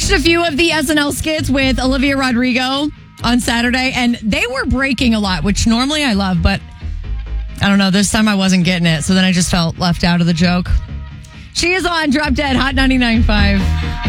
watched a few of the SNL skits with Olivia Rodrigo on Saturday, and they were breaking a lot, which normally I love, but I don't know. This time I wasn't getting it, so then I just felt left out of the joke. She is on Drop Dead Hot 99.5.